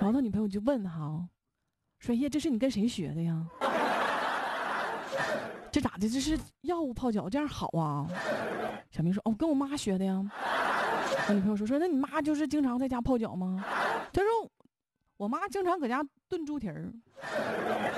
后他女朋友就问哈，说呀，这是你跟谁学的呀？这咋的？这是药物泡脚，这样好啊？小明说，哦，跟我妈学的呀。我女朋友说，那你妈就是经常在家泡脚吗？他说，我妈经常搁家炖猪蹄儿。